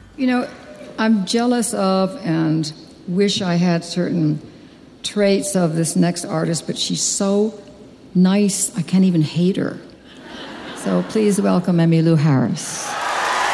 You know, I'm jealous of and wish I had certain traits of this next artist, but she's so nice, I can't even hate her. So please welcome Emmylou Harris.